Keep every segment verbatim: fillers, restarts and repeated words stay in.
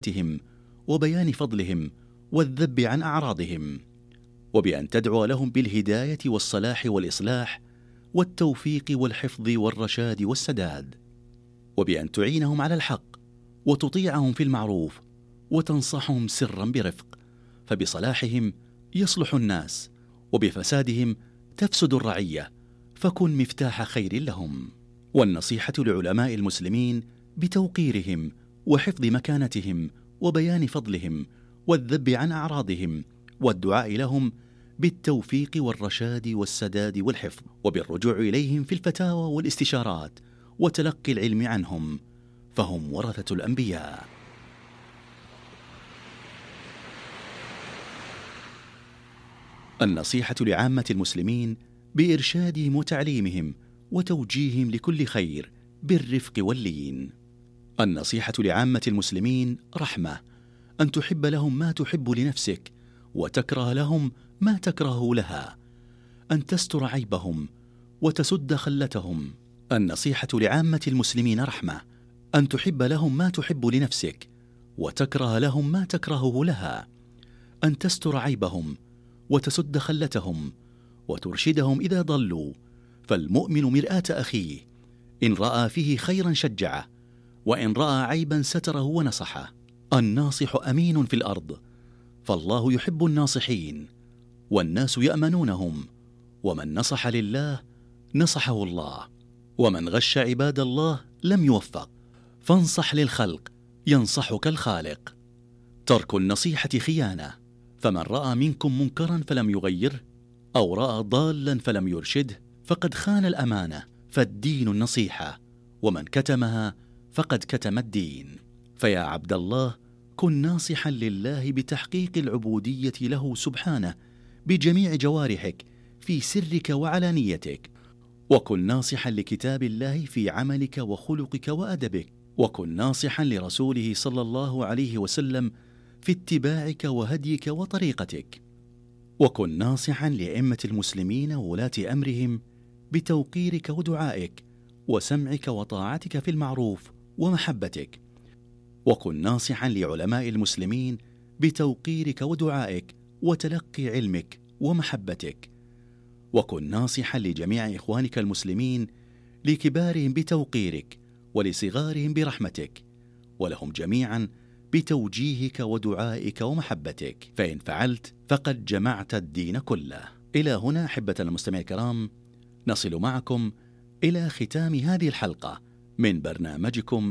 مكانتهم وبيان فضلهم والذب عن أعراضهم، وبأن تدعو لهم بالهداية والصلاح والإصلاح والتوفيق والحفظ والرشاد والسداد، وبأن تعينهم على الحق وتطيعهم في المعروف وتنصحهم سرا برفق، فبصلاحهم يصلح الناس وبفسادهم تفسد الرعية، فكن مفتاح خير لهم. والنصيحة لعلماء المسلمين بتوقيرهم وحفظ مكانتهم وبيان فضلهم والذب عن أعراضهم، والدعاء لهم بالتوفيق والرشاد والسداد والحفظ، وبالرجوع إليهم في الفتاوى والاستشارات وتلقي العلم عنهم، فهم ورثة الأنبياء. النصيحة لعامة المسلمين بإرشادهم وتعليمهم وتوجيههم لكل خير بالرفق واللين. النصيحة لعامة المسلمين رحمة، أن تحب لهم ما تحب لنفسك وتكره لهم ما تكره لها، أن تستر عيبهم وتسد خلتهم. النصيحة لعامة المسلمين رحمة، أن تحب لهم ما تحب لنفسك وتكره لهم ما تكرهه لها، أن تستر عيبهم وتسد خلتهم وترشدهم إذا ضلوا، فالمؤمن مرآة أخيه، إن رأى فيه خيرا شجعه، وإن رأى عيبا ستره ونصحه. الناصح أمين في الأرض، فالله يحب الناصحين والناس يأمنونهم، ومن نصح لله نصحه الله، ومن غش عباد الله لم يوفق، فانصح للخلق ينصحك الخالق. ترك النصيحة خيانة، فمن رأى منكم منكرا فلم يغيره أو رأى ضالا فلم يرشده فقد خان الأمانة، فالدين النصيحة، ومن كتمها فقد كتم الدين. فيا عبد الله، كن ناصحا لله بتحقيق العبودية له سبحانه بجميع جوارحك في سرك وعلانيتك، وكن ناصحا لكتاب الله في عملك وخلقك وأدبك، وكن ناصحا لرسوله صلى الله عليه وسلم في اتباعك وهديك وطريقتك، وكن ناصحا لأئمة المسلمين وولاة أمرهم بتوقيرك ودعائك وسمعك وطاعتك في المعروف ومحبتك، وكن ناصحا لعلماء المسلمين بتوقيرك ودعائك وتلقي علمك ومحبتك، وكن ناصحا لجميع إخوانك المسلمين لكبارهم بتوقيرك ولصغارهم برحمتك، ولهم جميعا بتوجيهك ودعائك ومحبتك، فإن فعلت فقد جمعت الدين كله. إلى هنا أحبة المستمعين الكرام نصل معكم إلى ختام هذه الحلقة من برنامجكم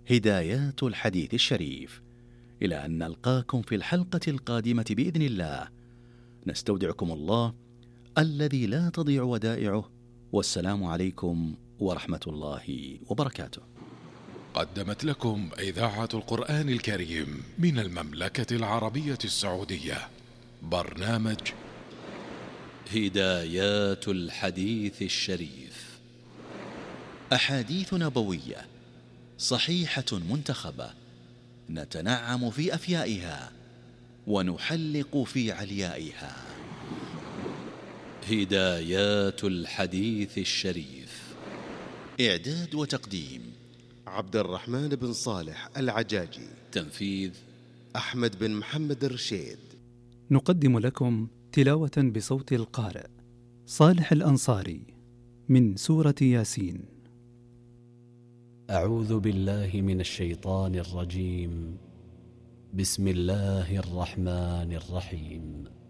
هدايات الحديث الشريف، إلى أن نلقاكم في الحلقة القادمة بإذن الله. نستودعكم الله الذي لا تضيع ودائعه، والسلام عليكم ورحمة الله وبركاته. قدمت لكم إذاعة القرآن الكريم من المملكة العربية السعودية برنامج هدايات الحديث الشريف، أحاديث نبوية صحيحة منتخبة نتنعم في أفيائها ونحلق في عليائها. هدايات الحديث الشريف، إعداد وتقديم عبد الرحمن بن صالح العجاجي، تنفيذ أحمد بن محمد الرشيد. نقدم لكم تلاوة بصوت القارئ صالح الأنصاري من سورة ياسين. أعوذ بالله من الشيطان الرجيم. بسم الله الرحمن الرحيم.